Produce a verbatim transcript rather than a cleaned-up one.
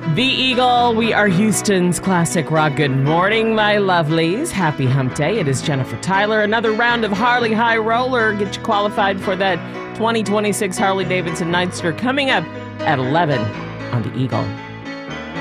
The Eagle, we are Houston's classic rock. Good morning, my lovelies. Happy hump day. It is Jennifer Tyler. Another round of Harley High Roller. Get you qualified for that twenty twenty-six Harley Davidson Nightster coming up at eleven on The Eagle.